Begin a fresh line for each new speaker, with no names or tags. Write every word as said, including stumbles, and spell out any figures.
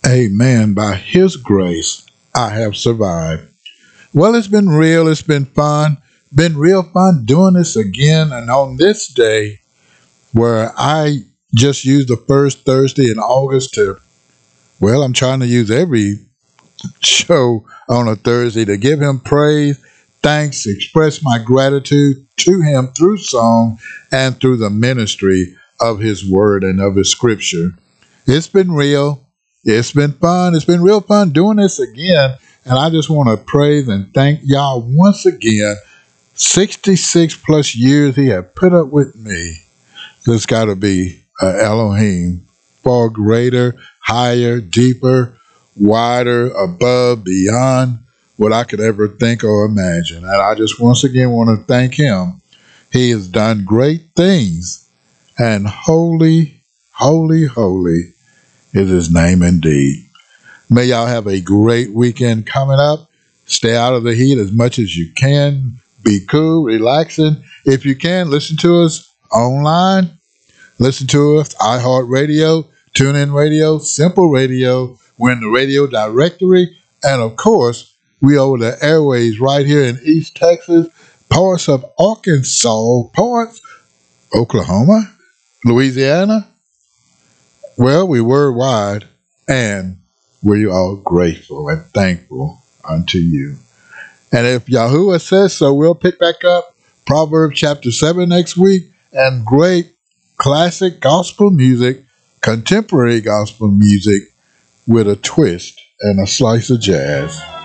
Amen. By His grace, I have survived. Well, it's been real. It's been fun. Been real fun doing this again. And on this day, where I just used the first Thursday in August to, well, I'm trying to use every show on a Thursday to give Him praise, thanks, express my gratitude to Him through song and through the ministry of His Word and of His Scripture. It's been real. It's been fun. It's been real fun doing this again. And I just want to praise and thank y'all once again. sixty-six plus years He had put up with me. There's got to be uh, Elohim, far greater, higher, deeper, wider, above, beyond what I could ever think or imagine. And I just once again want to thank Him. He has done great things. And holy, holy, holy is His name indeed. May y'all have a great weekend coming up. Stay out of the heat as much as you can. Be cool, relaxing. If you can, listen to us online. Listen to us, iHeartRadio, TuneIn Radio, Simple Radio. We're in the radio directory. And of course, we over the airways right here in East Texas, parts of Arkansas, parts Oklahoma, Louisiana. Well, we worldwide, and we're all grateful and thankful unto you. And if Yahuwah says so, we'll pick back up Proverbs chapter seven next week, and great classic gospel music, contemporary gospel music with a twist and a slice of jazz.